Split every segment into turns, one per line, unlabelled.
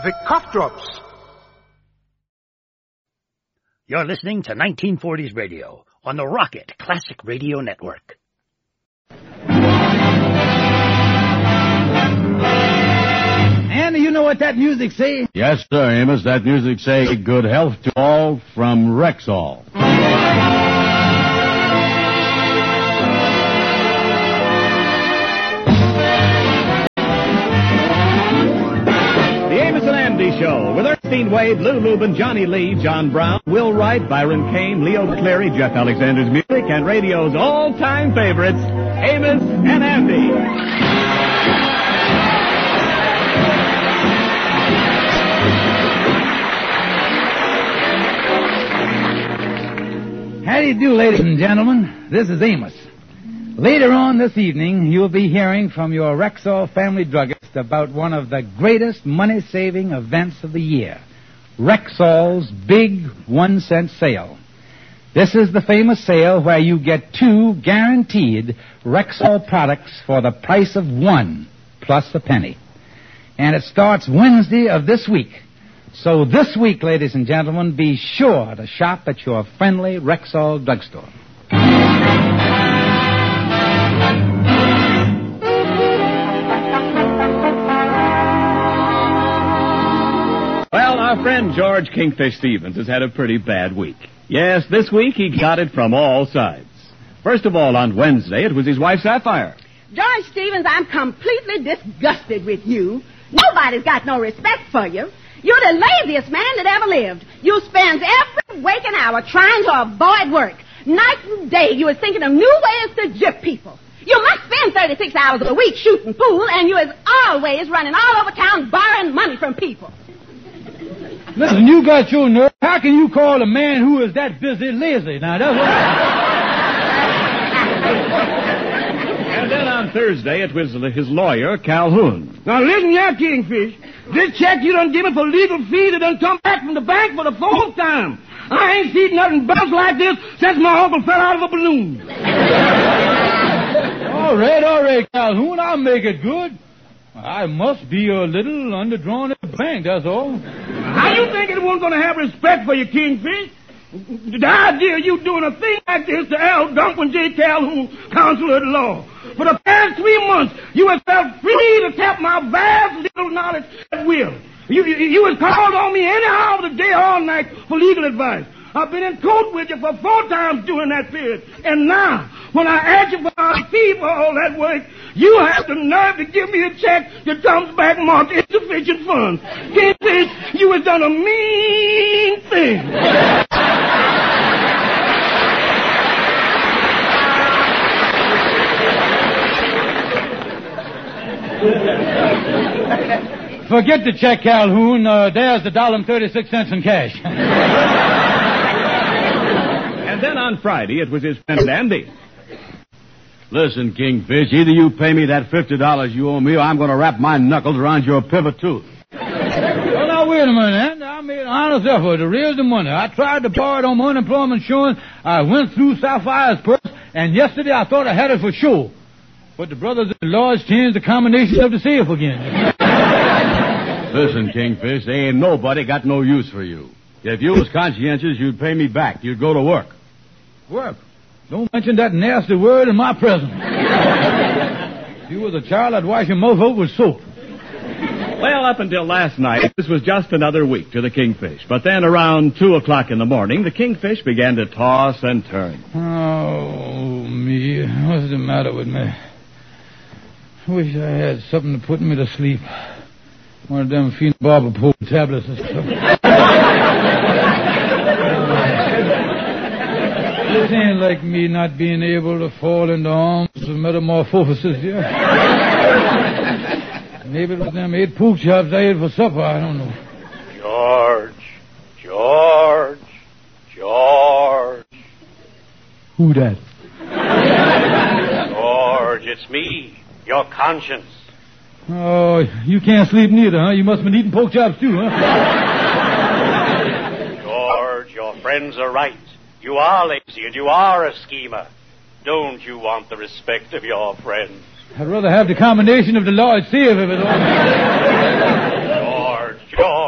Vic Cough Drops.
You're listening to 1940s Radio on the Rocket Classic Radio Network.
Andy, you know what that music say?
Yes, sir, Amos. That music say good health to all from Rexall.
The Amos and Andy Show with Ernestine Wade, Lou Lubin, Johnny Lee, John Brown, Will Wright, Byron Kane, Leo Cleary, Jeff Alexander's music, and radio's all-time favorites, Amos and Andy.
How do you do, ladies and gentlemen? This is Amos. Later on this evening, you'll be hearing from your Rexall family druggist about one of the greatest money-saving events of the year, Rexall's Big 1-cent Sale. This is the famous sale where you get 2 guaranteed Rexall products for the price of 1 plus a penny. And it starts Wednesday of this week. So this week, ladies and gentlemen, be sure to shop at your friendly Rexall drugstore.
Well, our friend George Kingfish Stevens has had a pretty bad week. Yes, this week he got it from all sides. First of all, on Wednesday, it was his wife, Sapphire.
George Stevens, I'm completely disgusted with you. Nobody's got no respect for you. You're the laziest man that ever lived. You spend every waking hour trying to avoid work. Night and day, you are thinking of new ways to gyp people. You must spend 36 hours a week shooting pool, and you is always running all over town borrowing money from people.
Listen, you got your nerve. How can you call a man who is that busy lazy? Now, that's what...
And then on Thursday, it was his lawyer, Calhoun.
Now, listen here, Kingfish. This check you done given for legal fees that done come back from the bank for the 4th time. I ain't seen nothing bounce like this since my uncle fell out of a balloon.
All right, Calhoun, I'll make it good. I must be a little underdrawn at the bank, that's all.
How you think everyone's going to have respect for you, Kingfish? The idea of you doing a thing like this to Al Duncan J. Calhoun, Counselor at Law. For the past 3 months, you have felt free to tap my vast legal knowledge at will. You have called on me any hour of the day or all night for legal advice. I've been in court with you for 4 times during that period. And now, when I ask you for a fee for all that work, you have the nerve to give me a check that comes back marked insufficient funds. Kingfish, you have done a mean thing.
Forget the check, Calhoun. There's the $1.36 in cash.
And then on Friday, it was his friend Andy.
Listen, Kingfish, either you pay me that $50 you owe me, or I'm going to wrap my knuckles around your pivot tooth.
Well, now, wait a minute, Andy. I made an honest effort to raise the money. I tried to borrow it on my unemployment insurance. I went through Sapphire's purse, and yesterday I thought I had it for sure. But the brothers-in-law changed the combination of the safe again.
Listen, Kingfish, there ain't nobody got no use for you. If you was conscientious, you'd pay me back. You'd go to work.
Work? Don't mention that nasty word in my presence. If you was a child, I'd wash your mouth out with soap.
Well, up until last night, this was just another week to the Kingfish. But then around 2 o'clock in the morning, the Kingfish began to toss and turn.
Oh, me. What's the matter with me? I wish I had something to put me to sleep. One of them phenobarbital tablets and stuff. This ain't like me not being able to fall into arms of metamorphosis here. Maybe it was them 8 pork chops I ate for supper. I don't know.
George.
Who that?
George, it's me, your conscience.
Oh, you can't sleep neither, huh? You must have been eating pork chops too, huh?
George, your friends are right. You are lazy and you are a schemer. Don't you want the respect of your friends?
I'd rather have the combination of the Lord's safe if it all...
George.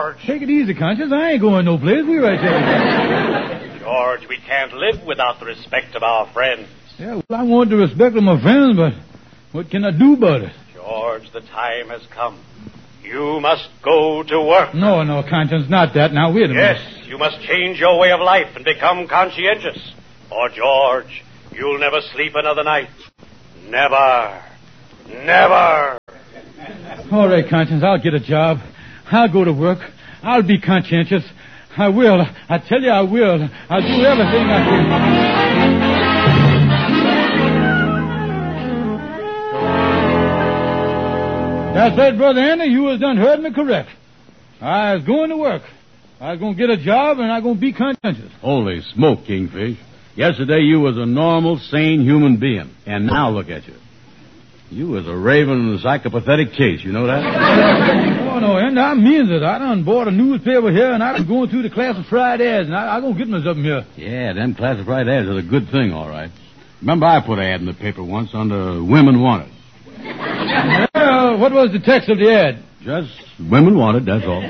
George.
Take it easy, Conscience. I ain't going no place. We right there.
George, we can't live without the respect of our friends.
Yeah, well, I want the respect of my friends, but what can I do about it?
George, the time has come. You must go to work.
No, Conscience, not that. Now, wait a minute.
Yes, you must change your way of life and become conscientious. Or, George, you'll never sleep another night. Never. Never.
All right, Conscience, I'll get a job. I'll go to work. I'll be conscientious. I will. I tell you I will. I'll do everything I can. That's right, Brother Andy. You has done heard me correct. I was going to work. I was going to get a job, and I was going to be conscientious.
Holy smoke, Kingfish. Yesterday you was a normal, sane human being. And now look at you. You was a raving psychopathetic case, you know that?
No, Andy, I mean it. I done bought a newspaper here, and I done going through the classified ads, and I going to get me something here.
Yeah, them classified ads are a good thing, all right. Remember I put an ad in the paper once under Women Wanted.
What was the text of the ad?
Just women wanted, that's all.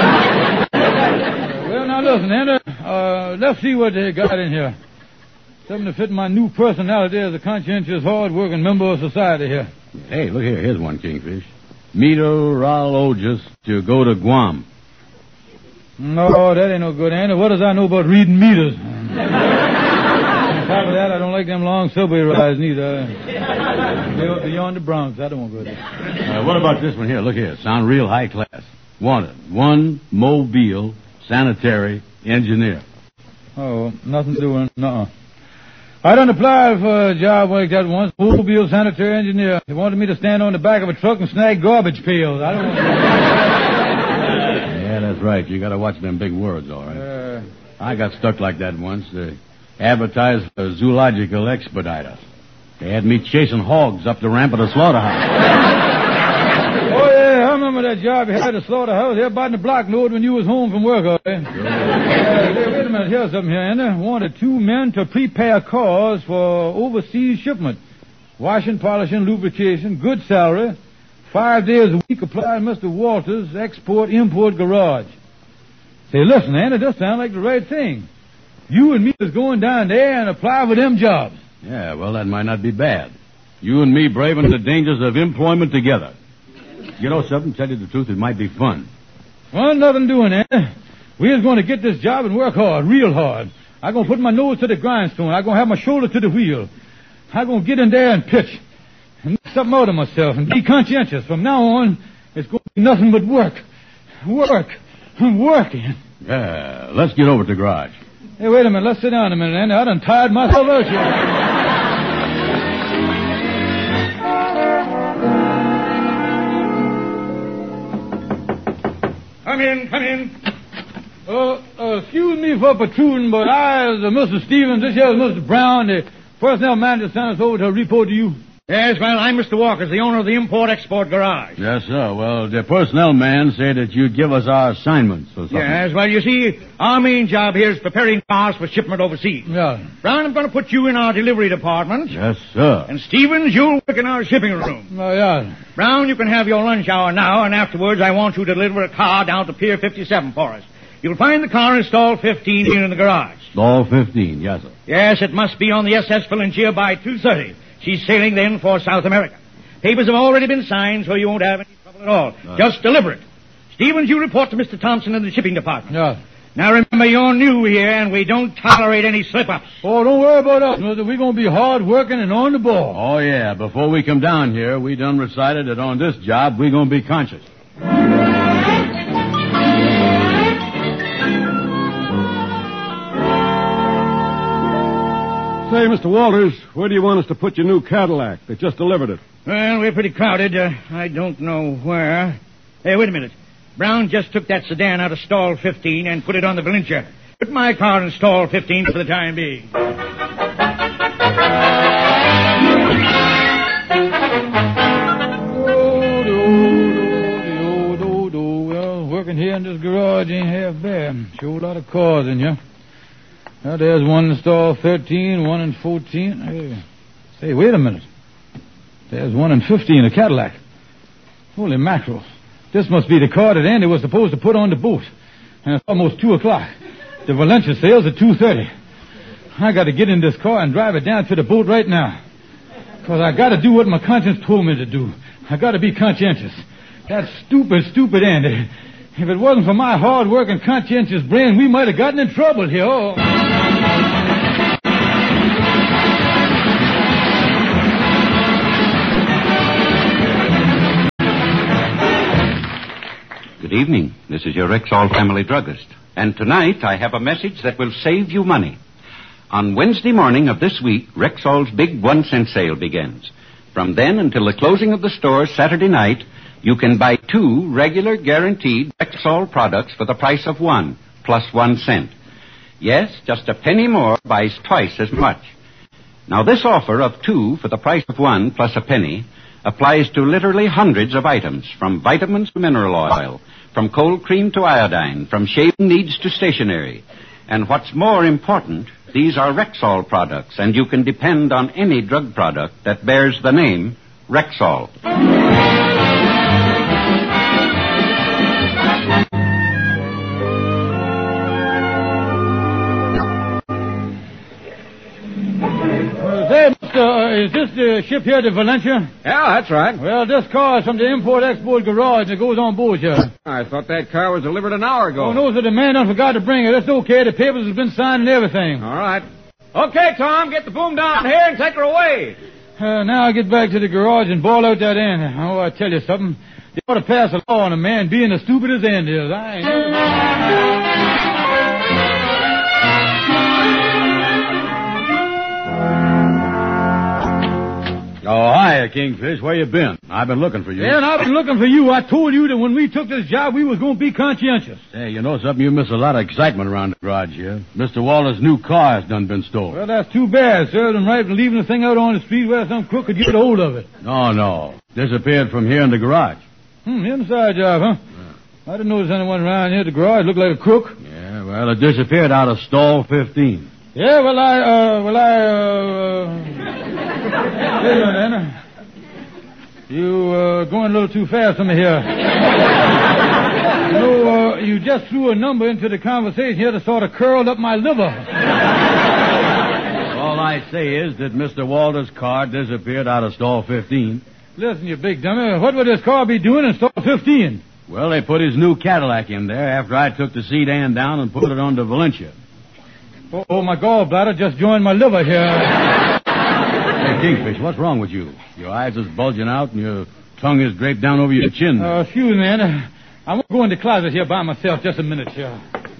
Well, now listen, Andy, let's see what they got in here. Something to fit my new personality as a conscientious, hard-working member of society here.
Hey, look here. Here's one, Kingfish. Meteorologist to go to Guam.
No, that ain't no good, Andy. What does I know about reading meters? On top of that, I don't like them long subway rides neither. They're beyond the Bronx. I don't want to go there.
What about this one here? Look here. Sound real high class. Wanted. One Mobile sanitary engineer.
Oh, nothing doing. Nuh-uh. I done applied for a job like that once. Mobile sanitary engineer. They wanted me to stand on the back of a truck and snag garbage pails. I don't want to.
Yeah, that's right. You got to watch them big words, all right. I got stuck like that once. They advertised for a zoological expediter. They had me chasing hogs up the ramp of the slaughterhouse.
Oh, yeah, I remember that job you had at the slaughterhouse here about in the block road when you was home from work, all right? Wait a minute, here's something here, Andy. Wanted 2 men to prepare cars for overseas shipment. Washing, polishing, lubrication, good salary, 5 days a week applied Mr. Walters' export-import garage. Say, listen, Andy, this sounds like the right thing. You and me is going down there and apply for them jobs.
Yeah, well, that might not be bad. You and me braving the dangers of employment together. You know something? Tell you the truth, it might be fun.
Well, nothing doing, Andy. We is going to get this job and work hard, real hard. I'm going to put my nose to the grindstone. I'm going to have my shoulder to the wheel. I'm going to get in there and pitch. And make something out of myself and be conscientious. From now on, it's going to be nothing but work. Work. Working.
Yeah, let's get over to the garage.
Hey, wait a minute. Let's sit down a minute, Andy. I done tired myself out here.
Come in.
Excuse me for protruding, but I, Mr. Stevens, this here is Mr. Brown, the personnel manager, sent us over to report to you.
Yes, well, I'm Mr. Walkers, the owner of the Import-Export Garage.
Yes, sir. Well, the personnel man said that you'd give us our assignments or something.
Yes, well, you see, our main job here is preparing cars for shipment overseas.
Yeah.
Brown, I'm going to put you in our delivery department.
Yes, sir.
And Stevens, you'll work in our shipping room.
Oh, yeah.
Brown, you can have your lunch hour now, and afterwards I want you to deliver a car down to Pier 57 for us. You'll find the car in stall 15 here in the garage.
Stall 15, yes, sir.
Yes, it must be on the SS Philangia by 2:30. She's sailing then for South America. Papers have already been signed, so you won't have any trouble at all. Just deliver it. Stevens, you report to Mr. Thompson in the shipping department.
Yeah.
Now, remember, you're new here, and we don't tolerate any slip-ups.
Oh, don't worry about us, Mr. We're going to be hard-working and on the ball.
Oh, yeah. Before we come down here, we done recited that on this job, we're going to be conscious.
Say, Mr. Walters, where do you want us to put your new Cadillac? They just delivered it.
Well, we're pretty crowded. I don't know where. Hey, wait a minute. Brown just took that sedan out of stall 15 and put it on the Valentia. Put my car in stall 15 for the time being.
Well, working here in this garage ain't half bad. Sure a lot of cars in here. Now, there's one in stall 13, one in 14. Hey, wait a minute. There's one in 15, a Cadillac. Holy mackerel. This must be the car that Andy was supposed to put on the boat. And it's almost 2 o'clock. The Valencia sails at 2:30. I got to get in this car and drive it down to the boat right now. Because I got to do what my conscience told me to do. I got to be conscientious. That stupid Andy. If it wasn't for my hard work and conscientious brain, we might have gotten in trouble here. Oh.
Good evening. This is your Rexall family druggist. And tonight I have a message that will save you money. On Wednesday morning of this week, Rexall's big 1-cent sale begins. From then until the closing of the store Saturday night, you can buy 2 regular guaranteed Rexall products for the price of 1, plus 1 cent. Yes, just a penny more buys twice as much. Now this offer of 2 for the price of 1 plus a penny applies to literally hundreds of items, from vitamins to mineral oil, from cold cream to iodine, from shaving needs to stationery. And what's more important, these are Rexall products, and you can depend on any drug product that bears the name Rexall.
Is this the ship here to Valencia?
Yeah, that's right.
Well, this car is from the Import-Export garage that goes on board here.
I thought that car was delivered an hour ago.
Oh, no, sir, the man done forgot to bring it. That's okay. The papers have been signed and everything.
All right. Okay, Tom, get the boom down here and take her away.
Now I get back to the garage and ball out that end. Oh, I tell you something. They ought to pass a law on a man being as stupid as Andy is. I ain't
Oh, hiya, Kingfish. Where you been? I've been looking for you.
Yeah, and I've been looking for you. I told you that when we took this job, we was going to be conscientious.
Hey, you know something? You miss a lot of excitement around the garage here. Mr. Walter's new car has done been stolen.
Well, that's too bad. Served him right for leaving the thing out on the street where some crook could get a hold of it.
No. Disappeared from here in the garage.
Inside job, huh? Yeah. I didn't notice anyone around here at the garage. Looked like a crook.
Yeah, well, it disappeared out of stall 15.
Yeah, well, Wait a minute, Anna. You, going a little too fast for me here. You just threw a number into the conversation here that sort of curled up my liver.
All I say is that Mr. Walter's car disappeared out of stall 15.
Listen, you big dummy, what would this car be doing in stall 15?
Well, they put his new Cadillac in there after I took the sedan down and put it on to Valencia.
Oh, my gallbladder just joined my liver here.
Hey, Kingfish, what's wrong with you? Your eyes is bulging out and your tongue is draped down over your chin.
Excuse me, Anna. I won't go in the closet here by myself just a minute here.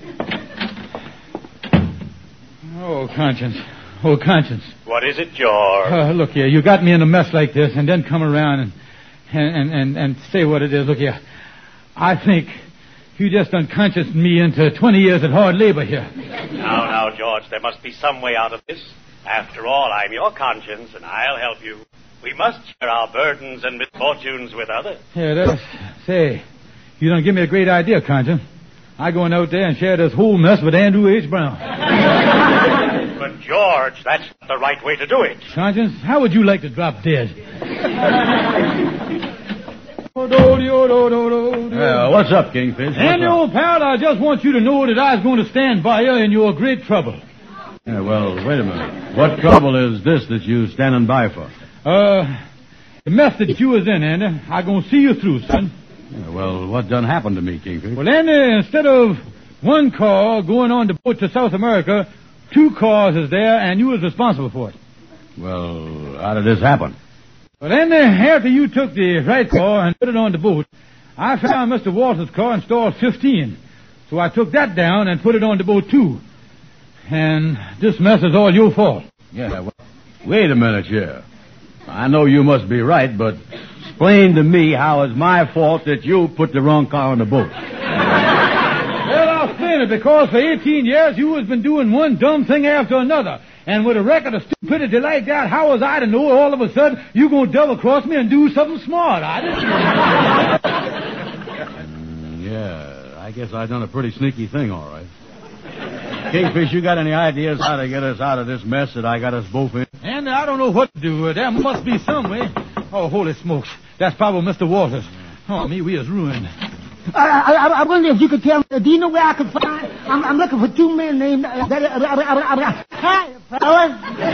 Oh, conscience.
What is it, George?
Look here, you got me in a mess like this and then come around and say what it is. Look here, I think you just unconscioused me into 20 years at hard labor here.
Now, George, there must be some way out of this. After all, I'm your conscience, and I'll help you. We must share our burdens and misfortunes with others.
Yeah, say, you done give me a great idea, conscience. I going out there and share this whole mess with Andrew H. Brown.
But, George, that's not the right way to do it.
Conscience, how would you like to drop dead?
What's up, Kingfish?
Andy, old pal, I just want you to know that I was going to stand by you in your great trouble.
Yeah, well, wait a minute. What trouble is this that you standing by for?
The mess that you was in, Andy. I'm going to see you through, son.
Yeah, well, what done happened to me, Kingfish?
Well, Andy, instead of one car going on the boat to South America, 2 cars is there, and you was responsible for it.
Well, how did this happen?
Well, Andy, after you took the right car and put it on the boat, I found Mr. Walter's car in stall 15. So I took that down and put it on the boat, too. And this mess is all your fault.
Yeah, well, wait a minute here. I know you must be right, but explain to me how it's my fault that you put the wrong car on the boat.
Well, I'll explain it, because for 18 years you has been doing one dumb thing after another. And with a record of stupidity like that, how was I to know all of a sudden you going to double-cross me and do something smart? I didn't.
Yeah, I guess I done a pretty sneaky thing, all right. Kingfish, you got any ideas how to get us out of this mess that I got us both in?
And I don't know what to do. There must be some way. Oh, holy smokes. That's probably Mr. Walters. Oh, me, we is ruined.
I wonder if you could tell me, do you know where I could find... I'm looking for two men named... Hi, fellas.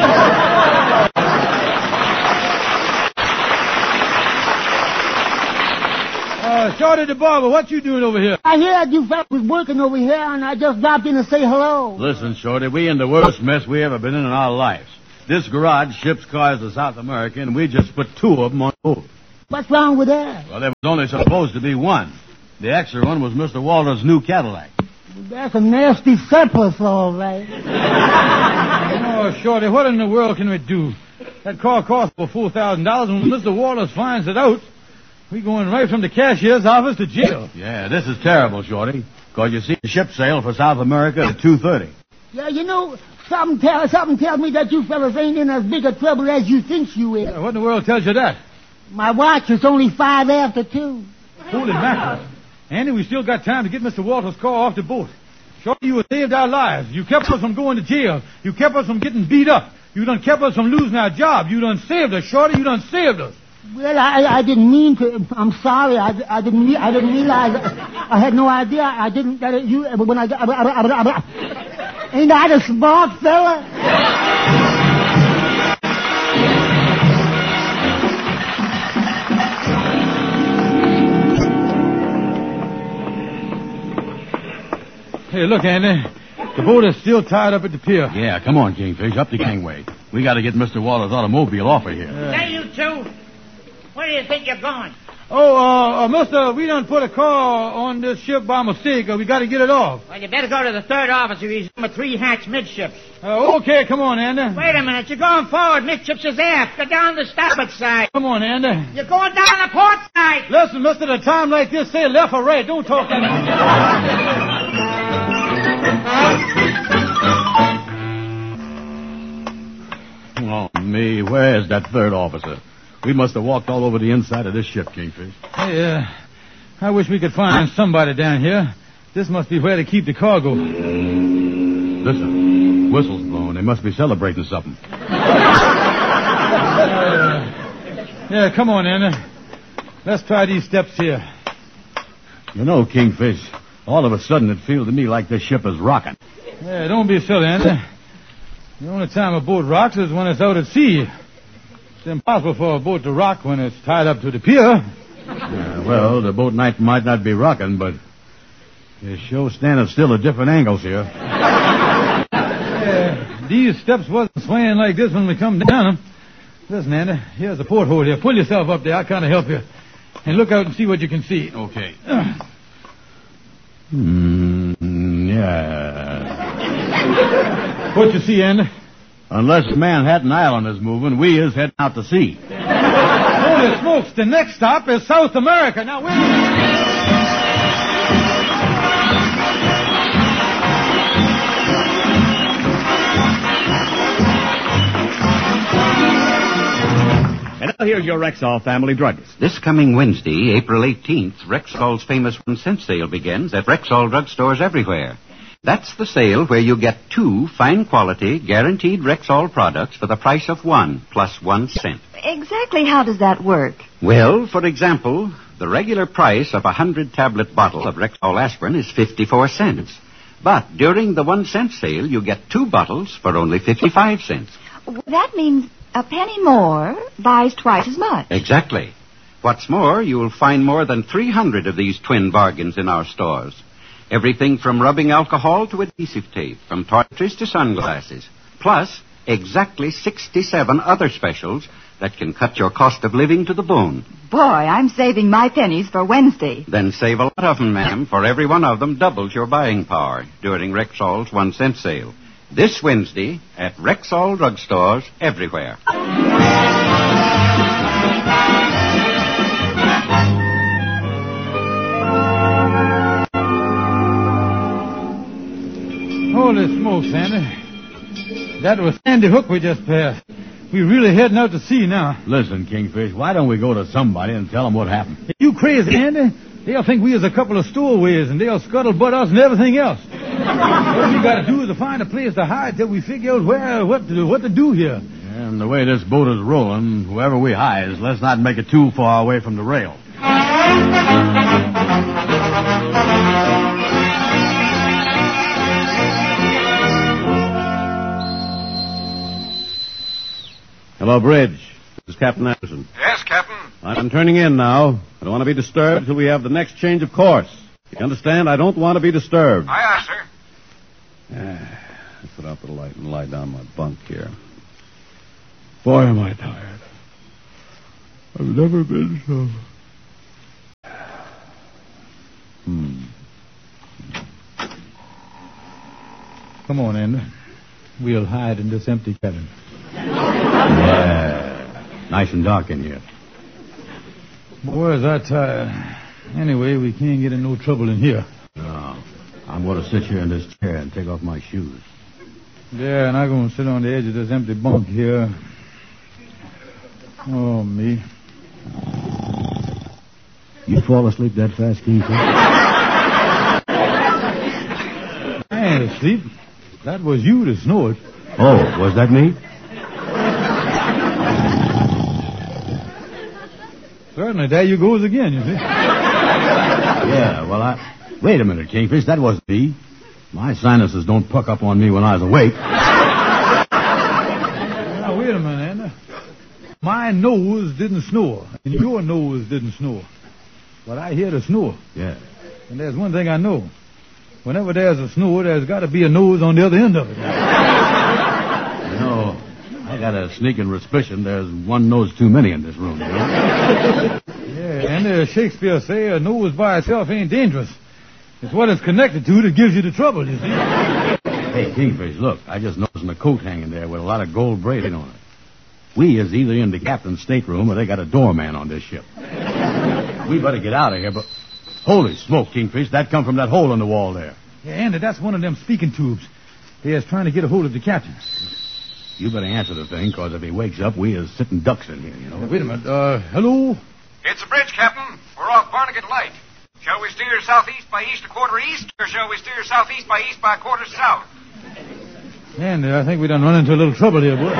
Shorty the barber, what you doing over here?
I heard you fellas was working over here, and I just dropped in to say hello.
Listen, Shorty, we in the worst mess we ever been in our lives. This garage ships cars to South America, and we just put 2 of them on board.
What's wrong with that?
Well, there was only supposed to be 1. The extra one was Mr. Walter's new Cadillac.
That's a nasty surplus, all right.
Oh, Shorty, what in the world can we do? That car cost over $4,000, and when Mr. Walters finds it out, we going right from the cashier's office to jail.
Yeah, this is terrible, Shorty. Because you see, the ship sailed for South America at 2:30.
Yeah, you know, something tells me that you fellas ain't in as big a trouble as you think you is.
What in the world tells you that?
My watch is only 5 after 2.
Holy mackerel. Andy, we still got time to get Mr. Walters' car off the boat. Shorty, you have saved our lives. You kept us from going to jail. You kept us from getting beat up. You done kept us from losing our job. You done saved us, Shorty. You done saved us.
Well, I didn't mean to. I'm sorry. I didn't realize. I had no idea. I didn't. When ain't I a smart fella? Hey, look, Andy. The boat is still tied up at the pier.
Yeah, come on, Kingfish, up the gangway. We got to get Mr. Walter's automobile off of here.
Hey, you two. Where do you think you're going?
Mister, we done put a car on this ship by mistake. We got to get it off.
Well, you better go to the third officer. He's number 3 hatch midships.
Okay, come on, Andy.
Wait a minute. You're going forward. Midships is aft. Go down the starboard side.
Come on, Andy.
You're going down the port side.
Listen, mister, at a time like this, say left or right. Don't talk that.
Oh, me, where's that third officer? We must have walked all over the inside of this ship, Kingfish.
Hey, I wish we could find somebody down here. This must be where they keep the cargo.
Listen, whistles blowing. They must be celebrating something.
Yeah, come on, Andy. Let's try these steps here.
You know, Kingfish, all of a sudden it feels to me like this ship is rocking.
Yeah, don't be silly, Andy. The only time a boat rocks is when it's out at sea. It's impossible for a boat to rock when it's tied up to the pier.
Well, the boat might not be rocking, but the show's standing still at different angles here.
These steps wasn't swaying like this when we come down them. Listen, Andy, here's a porthole here. Pull yourself up there. I'll kind of help you. And look out and see what you can see.
Okay. Yeah.
What you see, Andy?
Unless Manhattan Island is moving, we is heading out to sea.
Holy smokes, the next stop is South America. Now, wait a minute.
And now here's your Rexall family druggist.
This coming Wednesday, April 18th, Rexall's famous 1-cent sale begins at Rexall drugstores everywhere. That's the sale where you get 2 fine-quality, guaranteed Rexall products for the price of 1 plus 1 cent.
Exactly how does that work?
Well, for example, the regular price of a 100-tablet bottle of Rexall aspirin is 54 cents. But during the 1-cent sale, you get 2 bottles for only 55 cents.
That means a penny more buys twice as much.
Exactly. What's more, you'll find more than 300 of these twin bargains in our stores. Everything from rubbing alcohol to adhesive tape, from toiletries to sunglasses. Plus, exactly 67 other specials that can cut your cost of living to the bone.
Boy, I'm saving my pennies for Wednesday.
Then save a lot of them, ma'am, for every one of them doubles your buying power during Rexall's 1-cent sale. This Wednesday at Rexall drugstores everywhere.
Holy smokes, Sandy. That was Sandy Hook we just passed. We're really heading out to sea now.
Listen, Kingfish, why don't we go to somebody and tell them what happened?
Are you crazy, Andy? They'll think we is a couple of stowaways, and they'll scuttlebutt us and everything else. What we got to do is to find a place to hide till we figure out what to do here.
And the way this boat is rolling, whoever we hide, let's not make it too far away from the rail.
Hello, Bridge. This is Captain Anderson.
Yes, Captain.
I'm turning in now. I don't want to be disturbed until we have the next change of course. You understand? I don't want to be disturbed.
Aye, sir.
Let's put out the light and lie down my bunk here. Boy, am I tired. I've never been so...
Come on, Andy. We'll hide in this empty cabin.
Yeah. Nice and dark in here.
Boy, is that tired. Anyway, we can't get in no trouble in here.
No. I'm going to sit here in this chair and take off my shoes.
Yeah, and I'm going to sit on the edge of this empty bunk here. Oh, me.
You fall asleep that fast, Kingfish?
I ain't asleep. That was you that snored.
Oh, was that me?
Certainly, there you goes again, you see.
Yeah, well, Wait a minute, Kingfish, that wasn't me. My sinuses don't puck up on me when I was awake.
Now, wait a minute, Andy. My nose didn't snore, and your nose didn't snore. But I hear the snore.
Yeah.
And there's one thing I know. Whenever there's a snore, there's got to be a nose on the other end of it.
You know, I got a sneaking suspicion there's one nose too many in this room, you know?
Yeah, and Shakespeare say a nose by itself ain't dangerous. It's what it's connected to that gives you the trouble, you see.
Hey, Kingfish, look, I just noticed my coat hanging there with a lot of gold braiding on it. We is either in the captain's stateroom or they got a doorman on this ship. We better get out of here, but... Holy smoke, Kingfish, that come from that hole in the wall there.
Yeah, Andy, that's one of them speaking tubes. They is trying to get a hold of the captain.
You better answer the thing, because if he wakes up, we is sitting ducks in here, you know.
Wait a minute, hello?
It's a bridge, Captain. We're off Barnegat Light. Shall we steer southeast by east a quarter east, or shall we steer southeast by east by a quarter south?
Andy, I think we done run into a little trouble here, boy.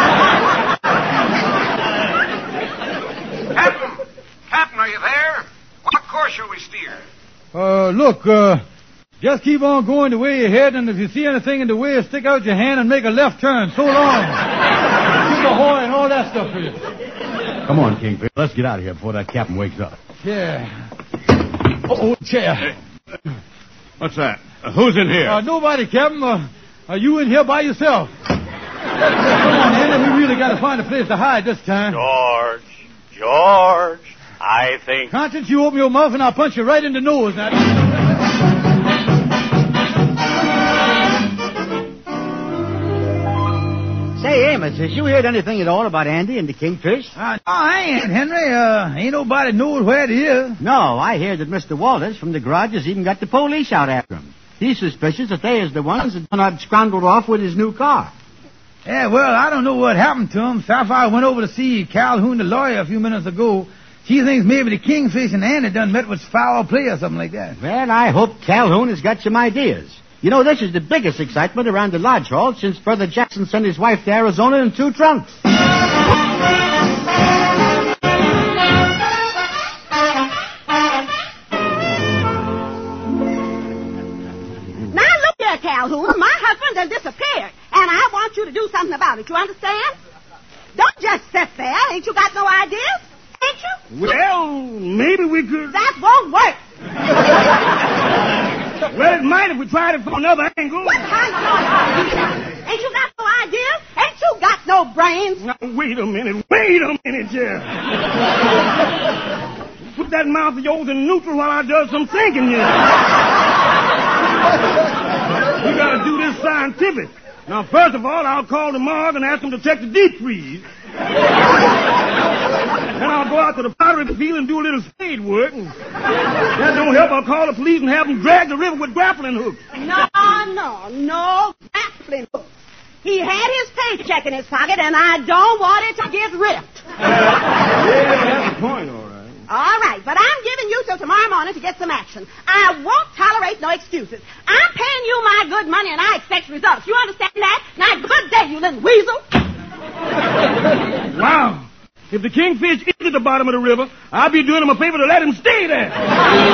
Captain, are you there? What course shall we steer?
Look, just keep on going the way you're heading, and if you see anything in the way, stick out your hand and make a left turn. So long. Keep the horn and all that stuff for you.
Come on, Kingfish. Let's get out of here before that captain wakes up.
Yeah. Oh, chair.
What's that? Who's in here?
Nobody, Captain. Are you in here by yourself? Come on, Andy. We really got to find a place to hide this time.
George, I think...
Conscience, you open your mouth and I'll punch you right in the nose. Now.
Say, Amos, has you heard anything at all about Andy and the Kingfish?
No, I ain't, Henry. Ain't nobody knows where it is.
No, I hear that Mr. Walters from the garage has even got the police out after him. He's suspicious that they is the ones that done scrambled off with his new car.
Yeah, well, I don't know what happened to him. Sapphire went over to see Calhoun, the lawyer, a few minutes ago. She thinks maybe the Kingfish and Andy done met with foul play or something like that.
Well, I hope Calhoun has got some ideas. You know, this is the biggest excitement around the lodge hall since Brother Jackson sent his wife to Arizona in 2 trunks.
Now, look here, Calhoun. My husband has disappeared, and I want you to do something about it. You understand? Don't just sit there. Ain't you got no ideas? Ain't you?
Well, maybe we could...
That won't work.
Well, it might if we tried it from another angle.
What kind of noise? Ain't you got no ideas? Ain't you got no brains?
Now, wait a minute, Jeff. Put that mouth of yours in neutral while I do some thinking here. We gotta do this scientific. Now, first of all, I'll call the morgue and ask them to check the deep freeze. Then I'll go out to the pottery field and do a little spade work. And that don't help. I'll call the police and have them drag the river with grappling hooks.
No grappling hooks. He had his paycheck in his pocket, and I don't want it to get ripped.
Yeah, that's the point, all right.
All right, but I'm giving you till tomorrow morning to get some action. I won't tolerate no excuses. I'm paying you my good money, and I expect results. You understand that? Now, good day, you little weasel.
Wow. If the kingfish is at the bottom of the river, I'll be doing him a favor to let him stay there.